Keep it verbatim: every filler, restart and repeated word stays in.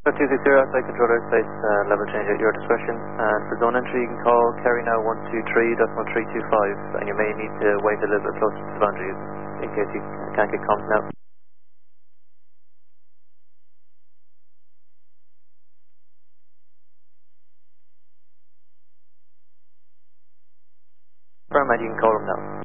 two six zero, outside controller, space uh, level change at your discretion. And for zone entry, you can call carry now one two three point three two five, and you may need to wait a little bit closer to the boundary in case you can't get comms now. Paramount, you can call them now.